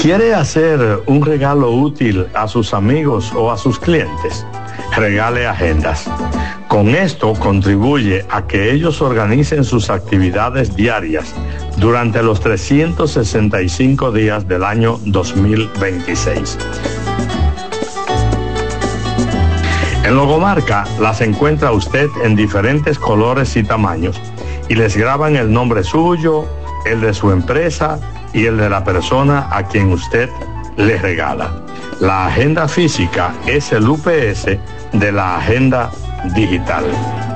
¿Quiere hacer un regalo útil a sus amigos o a sus clientes? Regale agendas. Con esto contribuye a que ellos organicen sus actividades diarias durante los 365 días del año 2026. En Logomarca las encuentra usted en diferentes colores y tamaños y les graban el nombre suyo, el de su empresa y el de la persona a quien usted le regala. La agenda física es el UPS de la agenda digital.